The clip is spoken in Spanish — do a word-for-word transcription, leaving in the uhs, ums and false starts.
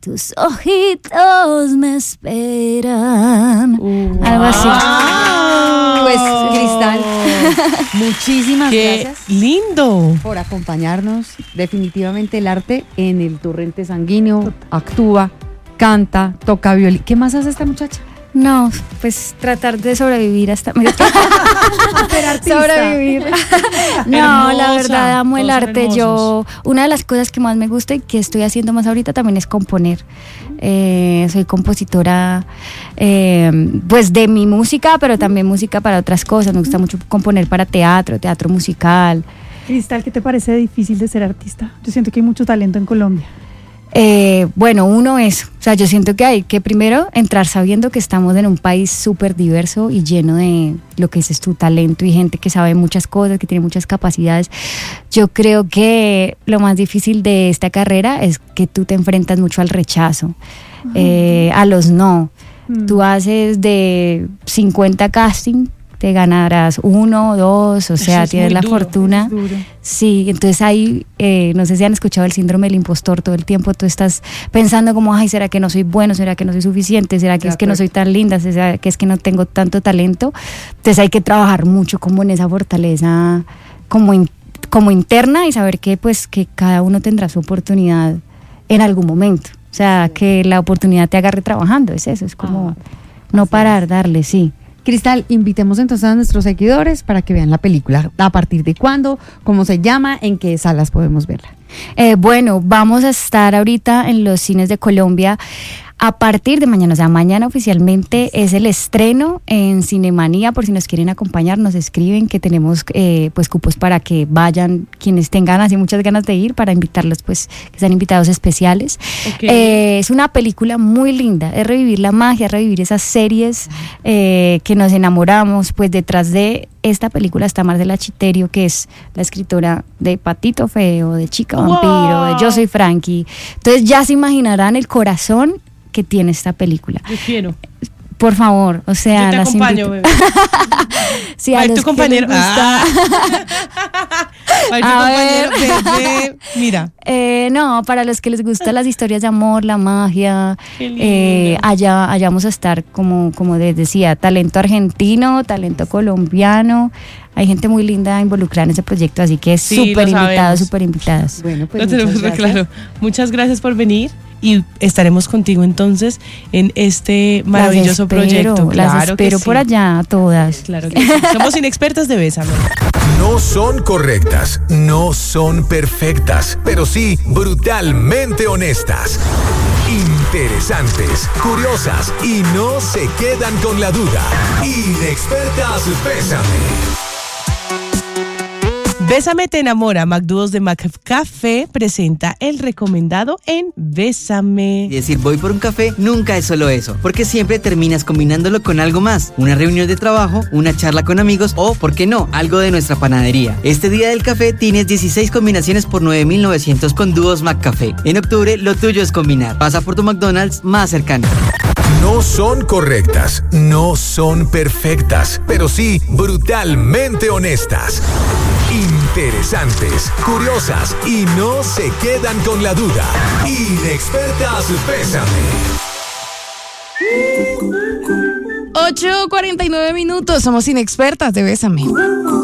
tus ojitos me esperan. Uh, Algo así. Pues Cristal, muchísimas ¡qué gracias lindo! por acompañarnos. Definitivamente el arte en el torrente sanguíneo. Actúa, canta, toca violín. ¿Qué más hace esta muchacha? No, pues tratar de sobrevivir hasta... Ser artista. Sobrevivir. No, Hermosa. la verdad amo el Todos son arte. Yo, una de las cosas que más me gusta y que estoy haciendo más ahorita también es componer. Eh, soy compositora eh, pues de mi música, pero también música para otras cosas. Me gusta mucho componer para teatro, teatro musical. Cristal, ¿qué te parece difícil de ser artista? Yo siento que hay mucho talento en Colombia. Eh, bueno, uno es, o sea, yo siento que hay que primero entrar sabiendo que estamos en un país súper diverso y lleno de lo que es tu talento y gente que sabe muchas cosas, que tiene muchas capacidades. Yo creo que lo más difícil de esta carrera es que tú te enfrentas mucho al rechazo, uh-huh. eh, a los no. Uh-huh. Tú haces de cincuenta castings, te ganarás uno o dos, o sea, tienes la duro, fortuna. Sí, entonces ahí, eh, no sé si han escuchado el síndrome del impostor todo el tiempo, tú estás pensando como, ay, ¿será que no soy bueno? ¿Será que no soy suficiente? ¿Será que De es que no acuerdo. soy tan linda? ¿Será que es que no tengo tanto talento? Entonces hay que trabajar mucho como en esa fortaleza como, in, como interna y saber que pues que cada uno tendrá su oportunidad en algún momento. O sea, que la oportunidad te agarre trabajando, es eso, es como Ah, no parar, darle, sí. Cristal, invitemos entonces a nuestros seguidores para que vean la película. ¿A partir de cuándo? ¿Cómo se llama? ¿En qué salas podemos verla? Eh, bueno, vamos a estar ahorita en los cines de Colombia a partir de mañana, o sea, mañana oficialmente es el estreno en Cinemanía, por si nos quieren acompañar, nos escriben que tenemos eh, pues cupos para que vayan quienes tengan así muchas ganas de ir, para invitarlos, pues que sean invitados especiales. Okay. Eh, es una película muy linda, es revivir la magia, revivir esas series eh, que nos enamoramos, pues detrás de esta película está Marcela Chiterio, que es la escritora de Patito Feo, de Chica Wow. Vampiro, de Yo Soy Frankie. Entonces ya se imaginarán el corazón que tiene esta película. Yo quiero. Por favor, o sea, Yo te las acompaño, invito. bebé. Sí, a Ay, los tu que compañero. les gusta. Ah. Ay, tu A compañero, bebé. Mira. Eh, no, para los que les gustan las historias de amor, la magia, Qué lindo. eh, allá, allá vamos a estar, como, como les decía, talento argentino, talento colombiano. Hay gente muy linda involucrada en ese proyecto, así que Sí, súper lo invitados, sabemos. súper invitadas. Bueno, pues Lo tenemos muchas muy gracias. claro. Muchas gracias por venir y estaremos contigo entonces en este Las maravilloso espero, proyecto. Las Claro que espero sí. por allá, todas. Claro que sí. Somos inexpertas de Bésame. No son correctas, no son perfectas, pero sí brutalmente honestas. Interesantes, curiosas y no se quedan con la duda. Inexpertas Bésame. Bésame te enamora. McDuos de McCafé presenta el recomendado en Bésame. Y decir voy por un café nunca es solo eso, porque siempre terminas combinándolo con algo más, una reunión de trabajo, una charla con amigos o, ¿por qué no?, algo de nuestra panadería. Este día del café tienes dieciséis combinaciones por nueve mil novecientos con Dúos McCafé. En octubre lo tuyo es combinar. Pasa por tu McDonald's más cercano. No son correctas, no son perfectas, pero sí brutalmente honestas. Interesantes, curiosas y no se quedan con la duda. Inexpertas Bésame. ocho cuarenta y nueve minutos, somos inexpertas de Bésame.